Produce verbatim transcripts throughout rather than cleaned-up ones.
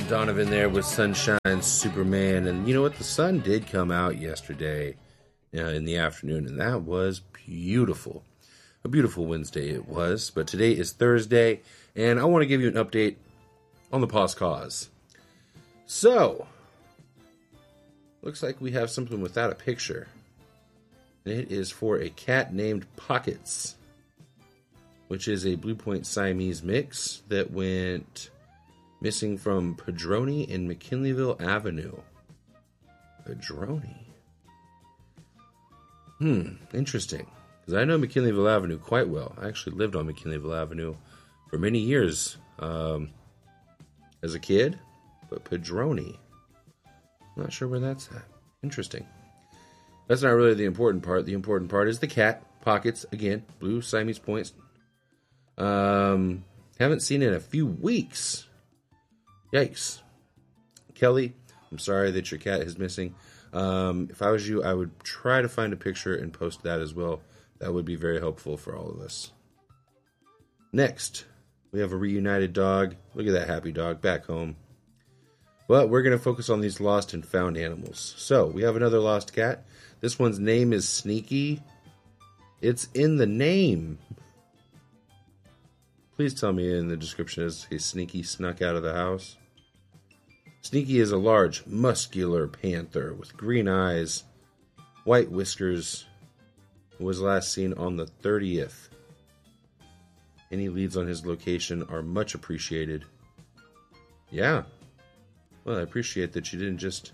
Donovan there with Sunshine Superman. And you know what? The sun did come out yesterday uh, in the afternoon, and that was beautiful. A beautiful Wednesday it was. But today is Thursday, and I want to give you an update on the Pause Cause. So, looks like we have something without a picture. And it is for a cat named Pockets, which is a Blue Point Siamese mix that went missing from Padroni in McKinleyville Avenue. Padroni. Hmm, interesting. Because I know McKinleyville Avenue quite well. I actually lived on McKinleyville Avenue for many years um, as a kid. But Padroni, I'm not sure where that's at. Interesting. That's not really the important part. The important part is the cat, Pockets, again, Blue Siamese Points. Um, haven't seen it in a few weeks. Yikes. Kelly, I'm sorry that your cat is missing. Um, if I was you, I would try to find a picture and post that as well. That would be very helpful for all of us. Next, we have a reunited dog. Look at that happy dog back home. But we're going to focus on these lost and found animals. So, we have another lost cat. This one's name is Sneaky. It's in the name. Please tell me in the description is a Sneaky snuck out of the house. Sneaky is a large, muscular panther with green eyes, white whiskers. Was last seen on the thirtieth. Any leads on his location are much appreciated. Yeah. Well, I appreciate that you didn't just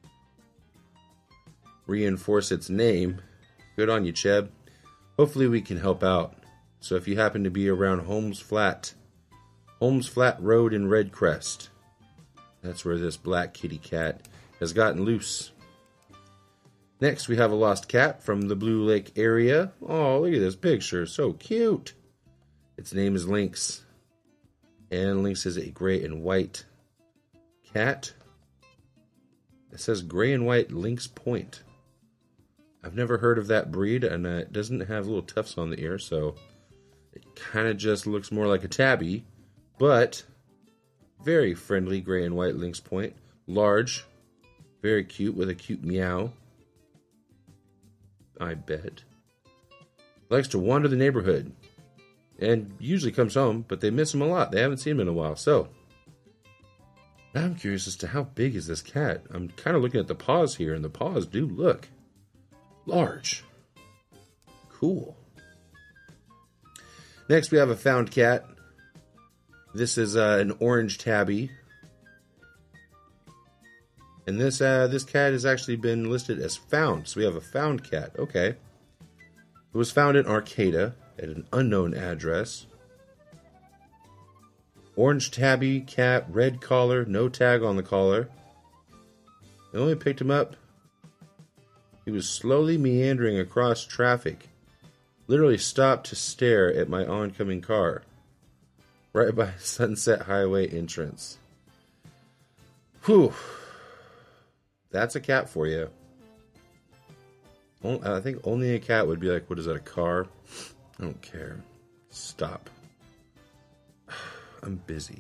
reinforce its name. Good on you, Cheb. Hopefully we can help out. So if you happen to be around Holmes Flat, Holmes Flat Road in Redcrest, that's where this black kitty cat has gotten loose. Next, we have a lost cat from the Blue Lake area. Oh, look at this picture. So cute. Its name is Lynx. And Lynx is a gray and white cat. It says gray and white Lynx Point. I've never heard of that breed, and it doesn't have little tufts on the ear, so it kind of just looks more like a tabby, but very friendly gray and white Lynx Point. Large, very cute with a cute meow. I bet. Likes to wander the neighborhood and usually comes home, but they miss him a lot. They haven't seen him in a while, so now I'm curious as to how big is this cat. I'm kind of looking at the paws here, and the paws do look large. Cool. Next, we have a found cat. This is uh, an orange tabby. And this uh, this cat has actually been listed as found. So we have a found cat. Okay. It was found in Arcata at an unknown address. Orange tabby cat, red collar, no tag on the collar. They only picked him up. He was slowly meandering across traffic. Literally stopped to stare at my oncoming car. Right by Sunset Highway entrance. Whew. That's a cat for you. I think only a cat would be like, what is that, a car? I don't care. Stop. I'm busy.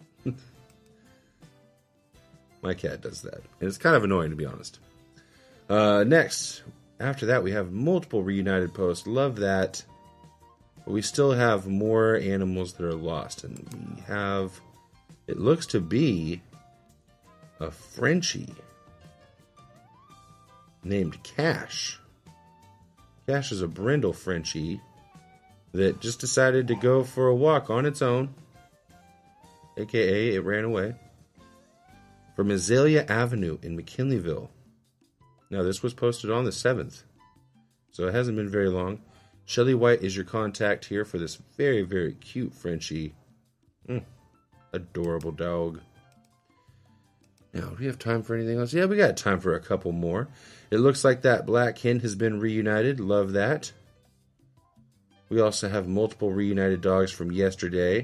My cat does that. And it's kind of annoying, to be honest. Uh, next, after that, we have multiple reunited posts. Love that. But we still have more animals that are lost. And we have, it looks to be a Frenchie named Cash. Cash is a brindle Frenchie that just decided to go for a walk on its own. A K A it ran away. From Azalea Avenue in McKinleyville. Now, this was posted on the seventh, so it hasn't been very long. Shelly White is your contact here for this very, very cute Frenchie. Mm, adorable dog. Now, do we have time for anything else? Yeah, we got time for a couple more. It looks like that black hen has been reunited. Love that. We also have multiple reunited dogs from yesterday.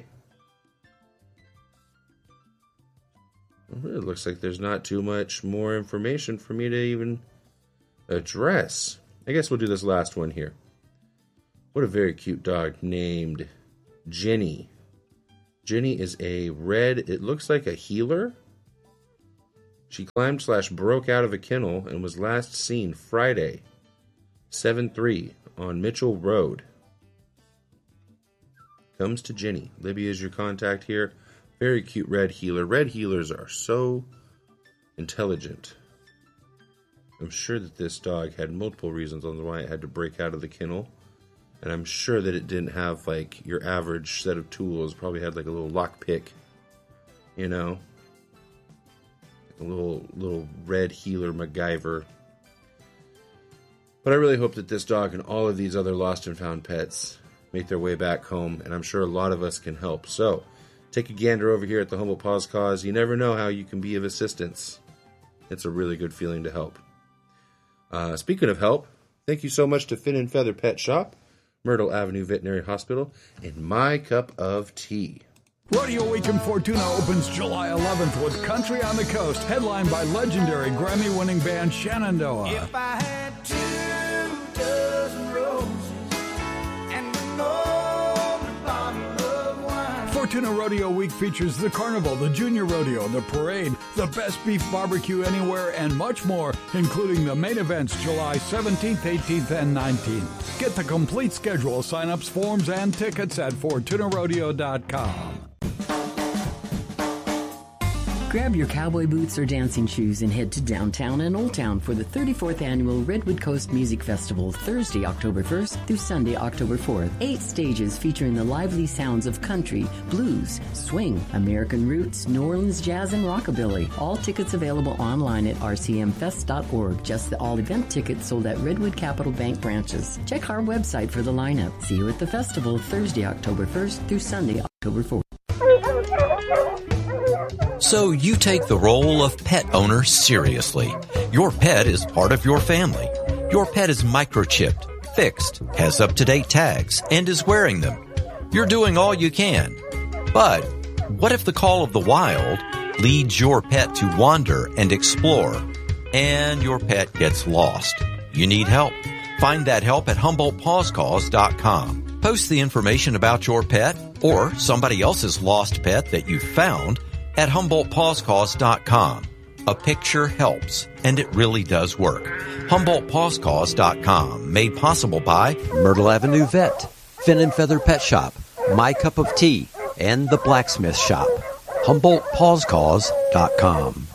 It looks like there's not too much more information for me to even address. I guess we'll do this last one here. What a very cute dog named Jenny. Jenny is a red, it looks like a healer. She climbed slash broke out of a kennel and was last seen Friday, seven three, on Mitchell Road. Comes to Jenny. Libby is your contact here. Very cute red heeler. Red heelers are so intelligent. I'm sure that this dog had multiple reasons on why it had to break out of the kennel. And I'm sure that it didn't have, like, your average set of tools. Probably had, like, a little lockpick, you know? Like a little, little red heeler MacGyver. But I really hope that this dog and all of these other lost and found pets make their way back home. And I'm sure a lot of us can help. So, take a gander over here at the Humboldt Paws Cause. You never know how you can be of assistance. It's a really good feeling to help. Uh, speaking of help, thank you so much to Fin and Feather Pet Shop, Myrtle Avenue Veterinary Hospital, and My Cup of Tea. Rodeo Week in Fortuna opens July eleventh with Country on the Coast, headlined by legendary Grammy-winning band Shenandoah. If I had two dozen roses and an open bottle of wine. Fortuna Rodeo Week features the carnival, the junior rodeo, the parade, the best beef barbecue anywhere, and much more, including the main events July seventeenth, eighteenth, and nineteenth. Get the complete schedule, sign-ups, forms, and tickets at fortuna rodeo dot com. Grab your cowboy boots or dancing shoes and head to downtown and Old Town for the thirty-fourth Annual Redwood Coast Music Festival, Thursday, October first through Sunday, October fourth. Eight stages featuring the lively sounds of country, blues, swing, American roots, New Orleans jazz, and rockabilly. All tickets available online at r c m fest dot org. Just the all-event tickets sold at Redwood Capital Bank branches. Check our website for the lineup. See you at the festival, Thursday, October first through Sunday, October fourth. So you take the role of pet owner seriously. Your pet is part of your family. Your pet is microchipped, fixed, has up-to-date tags, and is wearing them. You're doing all you can. But what if the call of the wild leads your pet to wander and explore, and your pet gets lost? You need help. Find that help at Humboldt Paws Cause dot com. Post the information about your pet or somebody else's lost pet that you found at Humboldt Paws Cause dot com. A picture helps, and it really does work. Humboldt Paws Cause dot com, made possible by Myrtle Avenue Vet, Fin and Feather Pet Shop, My Cup of Tea, and The Blacksmith Shop. Humboldt Paws Cause dot com.